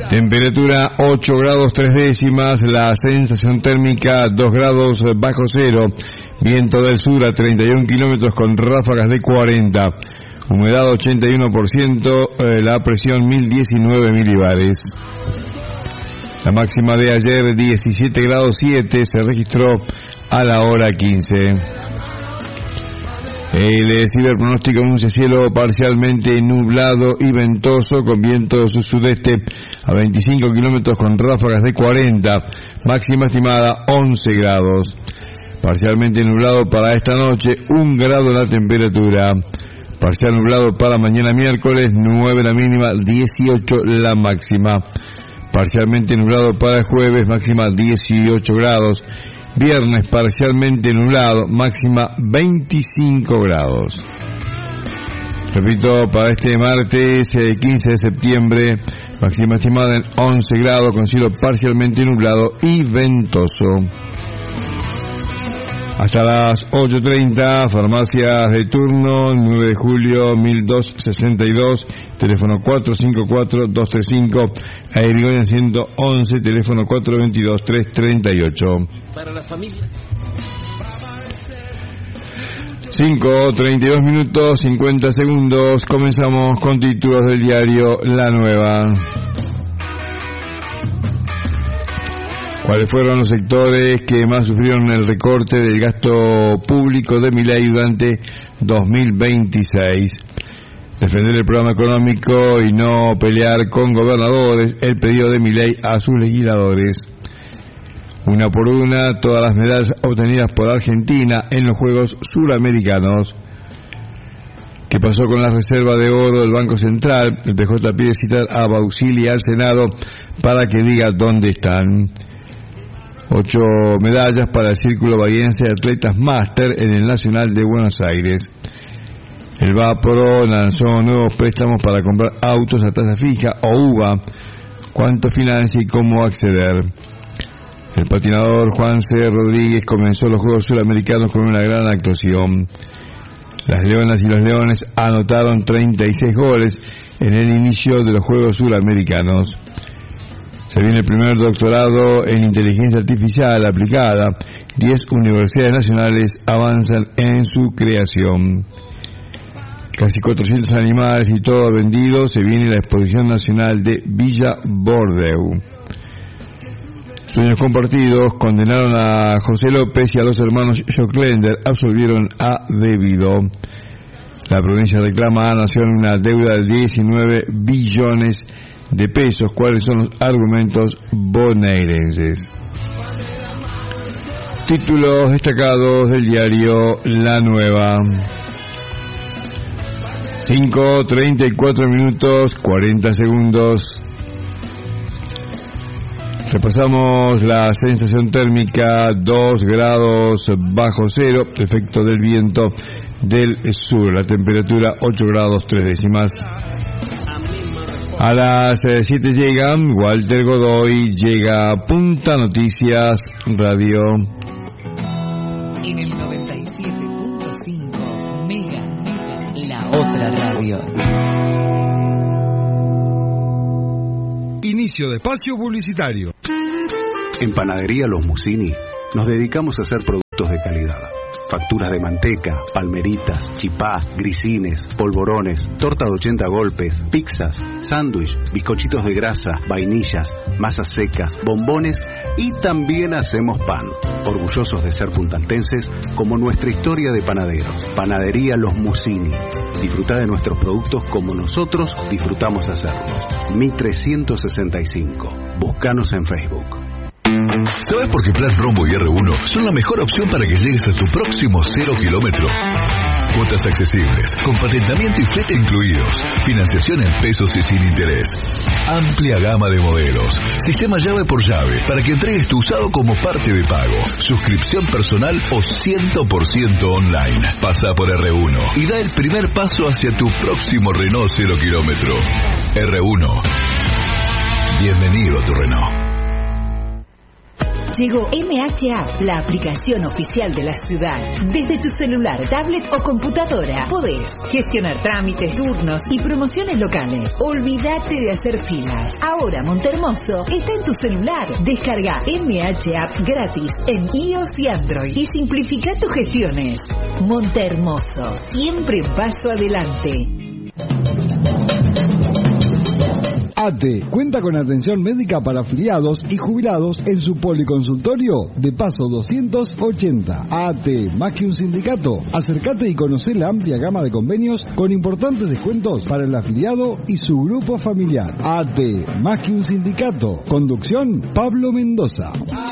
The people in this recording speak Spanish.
Temperatura 8 grados 3 décimas, la sensación térmica 2 grados bajo cero, viento del sur a 31 kilómetros con ráfagas de 40, humedad 81%, la presión 1019 milibares. La máxima de ayer 17 grados 7 se registró a la hora 15. El ciberpronóstico anuncia cielo parcialmente nublado y ventoso con viento sur-sudeste a 25 kilómetros con ráfagas de 40, máxima estimada 11 grados. Parcialmente nublado para esta noche, 1 grado la temperatura. Parcial nublado para mañana miércoles, 9 la mínima, 18 la máxima. Parcialmente nublado para el jueves, máxima 18 grados. Viernes parcialmente nublado, máxima 25 grados. Repito, para este martes 15 de septiembre, máxima estimada en 11 grados con cielo parcialmente nublado y ventoso. Hasta las 8:30, farmacias de turno, 9 de julio 1262, teléfono 454-235, Aerigoyen 111, teléfono 422-338. Para la familia. 5:32 minutos, 50 segundos, comenzamos con títulos del diario La Nueva. ¿Cuáles fueron los sectores que más sufrieron el recorte del gasto público de Milei durante 2026? Defender el programa económico y no pelear con gobernadores, el pedido de Milei a sus legisladores. Una por una, todas las medallas obtenidas por Argentina en los Juegos Suramericanos. ¿Qué pasó con la reserva de oro del Banco Central? El PJ pide citar a Bausili al Senado para que diga dónde están. 8 medallas para el Círculo Bahiense de Atletas Máster en el Nacional de Buenos Aires. El Vaporo lanzó nuevos préstamos para comprar autos a tasa fija o UVA. ¿Cuánto financia y cómo acceder? El patinador Juan C. Rodríguez comenzó los Juegos Suramericanos con una gran actuación. Las Leonas y los Leones anotaron 36 goles en el inicio de los Juegos Suramericanos. Se viene el primer doctorado en inteligencia artificial aplicada. 10 universidades nacionales avanzan en su creación. Casi 400 animales y todo vendido. Se viene la exposición nacional de Villa Bordeu. Sueños compartidos condenaron a José López y a los hermanos Joclender absolvieron a Debido. La provincia reclama a Nación una deuda de 19 billones de pesos. ¿Cuáles son los argumentos bonaerenses? Títulos destacados del diario La Nueva. 5:34 minutos 40 segundos. Repasamos la sensación térmica, 2 grados bajo cero, efecto del viento del sur. La temperatura 8 grados 3 décimas. A las 7 llegan Walter Godoy, llega Punta Noticias Radio. En el 97.5 Mega, la otra radio. Inicio de espacio publicitario. En Panadería Los Musini nos dedicamos a hacer productos de calidad. Facturas de manteca, palmeritas, chipá, grisines, polvorones, torta de 80 golpes, pizzas, sándwich, bizcochitos de grasa, vainillas, masas secas, bombones y también hacemos pan. Orgullosos de ser puntaltenses como nuestra historia de panaderos. Panadería Los Musini. Disfruta de nuestros productos como nosotros disfrutamos hacerlos. Mitre 165. Búscanos en Facebook. ¿Sabes por qué Plan Rombo y R1 son la mejor opción para que llegues a tu próximo 0 kilómetro? Cuotas accesibles, con patentamiento y flete incluidos, financiación en pesos y sin interés, amplia gama de modelos, sistema llave por llave para que entregues tu usado como parte de pago, suscripción personal o 100% online. Pasa por R1 y da el primer paso hacia tu próximo Renault 0 kilómetro. R1. Bienvenido a tu Renault. Llegó MH App, la aplicación oficial de la ciudad. Desde tu celular, tablet o computadora podés gestionar trámites, turnos y promociones locales. Olvídate de hacer filas. Ahora Montehermoso está en tu celular. Descarga MH App gratis en iOS y Android y simplifica tus gestiones. Montehermoso, siempre un paso adelante. ATE cuenta con atención médica para afiliados y jubilados en su policonsultorio de Paso 280. ATE, más que un sindicato. Acércate y conoce la amplia gama de convenios con importantes descuentos para el afiliado y su grupo familiar. ATE, más que un sindicato. Conducción, Pablo Mendoza.